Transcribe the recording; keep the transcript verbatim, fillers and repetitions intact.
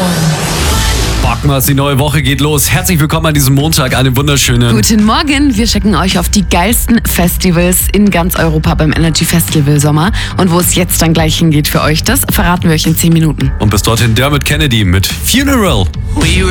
Rockmas, die neue Woche geht los. Herzlich willkommen an diesem Montag, einen wunderschönen... Guten Morgen, wir schicken euch auf die geilsten Festivals in ganz Europa beim Energy Festival Sommer. Und wo es jetzt dann gleich hingeht für euch, das verraten wir euch in zehn Minuten. Und bis dorthin Dermot Kennedy mit Funeral. We were